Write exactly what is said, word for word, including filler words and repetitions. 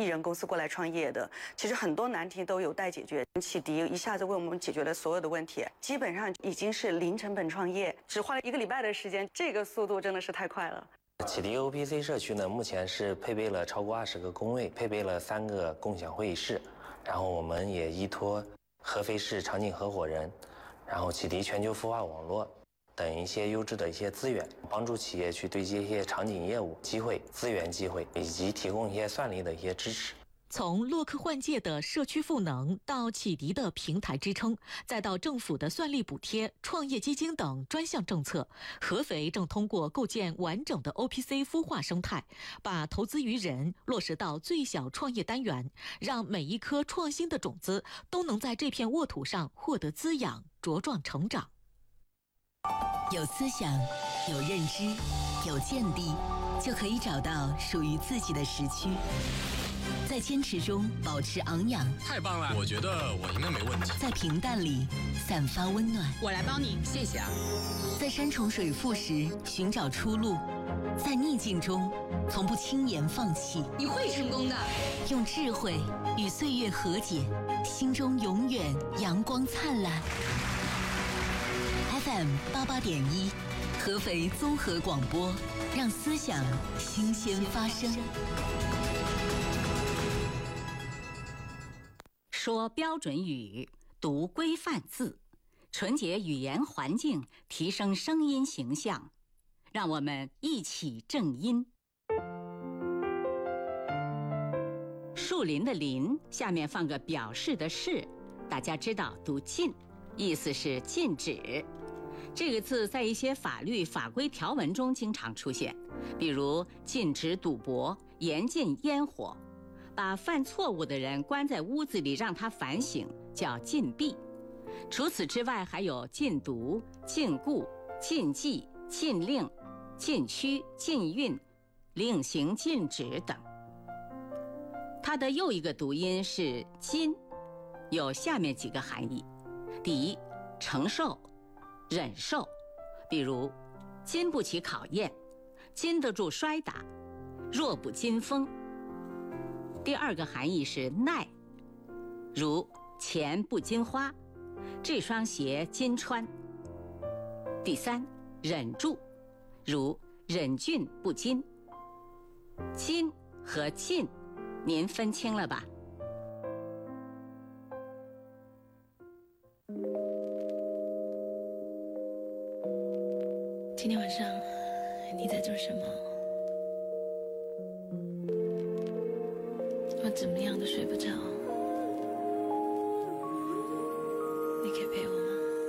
艺人公司过来创业的，其实很多难题都有待解决。启迪一下子为我们解决了所有的问题，基本上已经是零成本创业，只花了一个礼拜的时间，这个速度真的是太快了。 启迪 O P C 社区呢，目前是配备了超过二十个工位，配备了三个共享会议室，然后我们也依托合肥市场景合伙人，然后启迪全球孵化网络等一些优质的一些资源，帮助企业去对接一些场景业务机会、资源机会，以及提供一些算力的一些支持。 从洛克换届的社区赋能，到启迪的平台支撑，再到政府的算力补贴、创业基金等专项政策，合肥正通过构建完整的 O P C 孵化生态，把投资于人落实到最小创业单元，让每一颗创新的种子都能在这片沃土上获得滋养、茁壮成长。 有思想，有认知，有见地，就可以找到属于自己的时区。在坚持中保持昂扬， 太棒了！我觉得我应该没问题。 在平淡里散发温暖， 我来帮你，谢谢啊。 在山重水复时寻找出路，在逆境中从不轻言放弃。 你会成功的。 用智慧与岁月和解，心中永远阳光灿烂。F M 八八点一，合肥综合广播，让思想新鲜发生。 说标准语，读规范字，纯洁语言环境，提升声音形象。让我们一起正音。树林的林下面放个表示的示，大家知道读禁，意思是禁止。这个字在一些法律法规条文中经常出现，比如禁止赌博、严禁烟火。把犯错误的人关在屋子里让他反省，叫禁闭。除此之外，还有禁毒、禁锢、禁忌、禁令、禁区、禁运、令行禁止等。它的又一个读音是禁，有下面几个含义：第一，承受、忍受，比如经不起考验，经得住摔打，弱不禁风。第二个含义是耐，如钱不经花，这双鞋经穿。第三，忍住，如忍俊不禁。禁和禁，您分清了吧？ 今天晚上你在做什么？我怎么样都睡不着，你可以陪我。